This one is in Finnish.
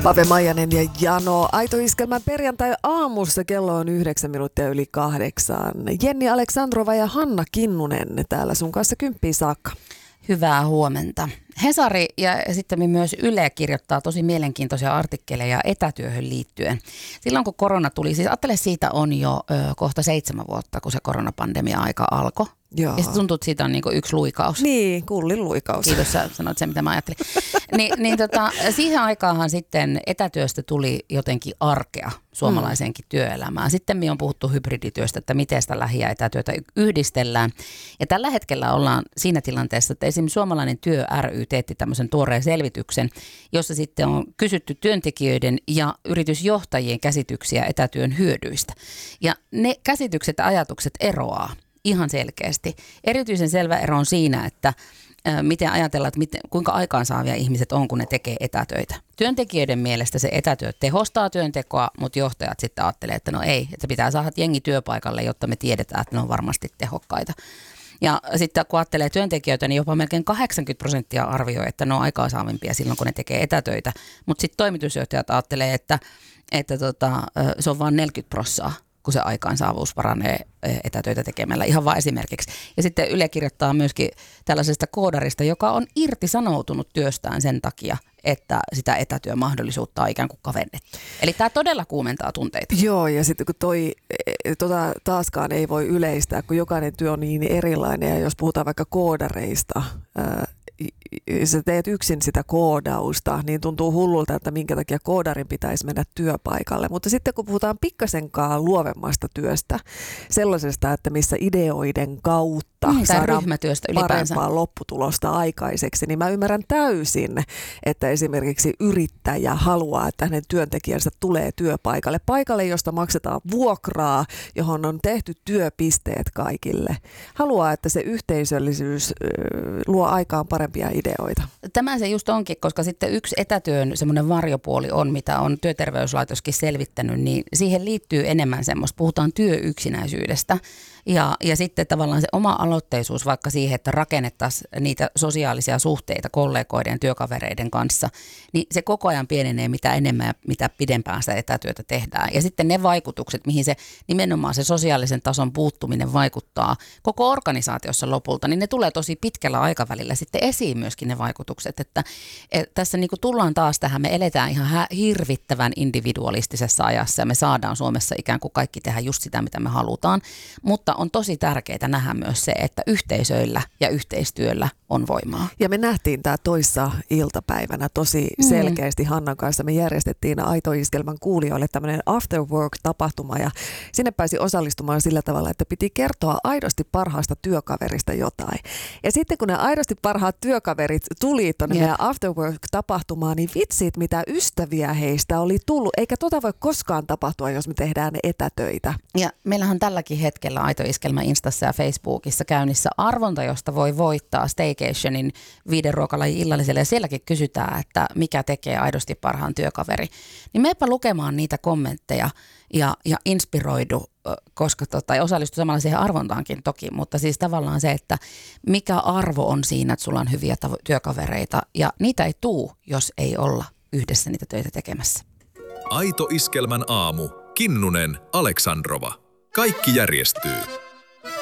Pave Maijanen ja Jano. Aito Iskelmän perjantai-aamussa kello on 8:09. Jenni Aleksandrova ja Hanna Kinnunen täällä sun kanssa 10 saakka. Hyvää huomenta. Hesari ja sitten myös Yle kirjoittaa tosi mielenkiintoisia artikkeleja etätyöhön liittyen. Silloin kun korona tuli, siis ajattele siitä on jo kohta 7 vuotta, kun se koronapandemia-aika alkoi. Joo. Ja sitten tuntuu, että siitä on niinku yksi luikaus. Niin, kullin luikaus. Kiitos, sä sanoit sen, mitä mä ajattelin. Siihen aikaanhan sitten etätyöstä tuli jotenkin arkea suomalaiseenkin työelämään. Sitten me on puhuttu hybridityöstä, että miten sitä lähi- ja etätyötä yhdistellään. Ja tällä hetkellä ollaan siinä tilanteessa, että esimerkiksi Suomalainen työ ry teetti tämmöisen tuoreen selvityksen, jossa sitten on kysytty työntekijöiden ja yritysjohtajien käsityksiä etätyön hyödyistä. Ja ne käsitykset ja ajatukset eroaa ihan selkeästi. Erityisen selvä ero on siinä, että miten ajatellaan, että kuinka aikaansaavia ihmiset on, kun ne tekee etätöitä. Työntekijöiden mielestä se etätyö tehostaa työntekoa, mutta johtajat sitten ajattelee, että no ei, että pitää saada jengi työpaikalle, jotta me tiedetään, että ne on varmasti tehokkaita. Ja sitten kun ajattelee työntekijöitä, niin jopa melkein 80% arvioi, että ne on aikaansaavimpia silloin, kun ne tekee etätöitä. Mutta sitten toimitusjohtajat ajattelee, että se on vain 40%. Kun se aikaansaavuus paranee etätöitä tekemällä, ihan vain esimerkiksi. Ja sitten Yle kirjoittaa myöskin tällaisesta koodarista, joka on irtisanoutunut työstään sen takia, että sitä etätyömahdollisuutta on ikään kuin kavennettu. Eli tämä todella kuumentaa tunteita. Joo, ja sitten kun taaskaan ei voi yleistää, kun jokainen työ on niin erilainen, ja jos puhutaan vaikka koodareista, sä teet yksin sitä koodausta, niin tuntuu hullulta, että minkä takia koodarin pitäisi mennä työpaikalle. Mutta sitten kun puhutaan pikkasenkaan luovemmasta työstä, sellaisesta, että missä ideoiden kautta saadaan parempaa lopputulosta aikaiseksi, niin mä ymmärrän täysin, että esimerkiksi yrittäjä haluaa, että hänen työntekijänsä tulee paikalle, josta maksetaan vuokraa, johon on tehty työpisteet kaikille. Haluaa, että se yhteisöllisyys luo aikaan parempia ideoita. Tämä se just onkin, koska sitten yksi etätyön semmoinen varjopuoli on, mitä on Työterveyslaitoskin selvittänyt, niin siihen liittyy enemmän semmoista, puhutaan työyksinäisyydestä. Ja sitten tavallaan se oma aloitteisuus vaikka siihen, että rakennettaisiin niitä sosiaalisia suhteita kollegoiden ja työkavereiden kanssa, niin se koko ajan pienenee mitä enemmän ja mitä pidempään sitä etätyötä tehdään. Ja sitten ne vaikutukset, mihin se nimenomaan se sosiaalisen tason puuttuminen vaikuttaa koko organisaatiossa lopulta, niin ne tulee tosi pitkällä aikavälillä sitten esiin myöskin ne vaikutukset. Että tässä niin kuin tullaan taas tähän, me eletään ihan hirvittävän individualistisessa ajassa ja me saadaan Suomessa ikään kuin kaikki tehdä just sitä, mitä me halutaan, mutta on tosi tärkeää nähdä myös se, että yhteisöillä ja yhteistyöllä on voimaa. Ja me nähtiin tämä toissa iltapäivänä tosi selkeästi Hannan kanssa. Me järjestettiin Aito Iskelmän kuulijoille tämmöinen after work-tapahtuma ja sinne pääsi osallistumaan sillä tavalla, että piti kertoa aidosti parhaasta työkaverista jotain. Ja sitten kun ne aidosti parhaat työkaverit tuli tuonne meidän after work-tapahtumaan, niin vitsit mitä ystäviä heistä oli tullut. Eikä voi koskaan tapahtua, jos me tehdään etätöitä. Ja meillähän on tälläkin hetkellä Aito Iskelmä Instassa ja Facebookissa käynnissä arvonta, josta voi voittaa Staycationin 5 ruokalajin illalliselle. Ja sielläkin kysytään, että mikä tekee aidosti parhaan työkaveri. Niin meepä lukemaan niitä kommentteja ja inspiroidu, koska osallistu samalla siihen arvontaankin toki. Mutta siis tavallaan se, että mikä arvo on siinä, että sulla on hyviä työkavereita. Ja niitä ei tuu, jos ei olla yhdessä niitä töitä tekemässä. Aito Iskelmän aamu. Kinnunen, Aleksandrova. Kaikki järjestyy.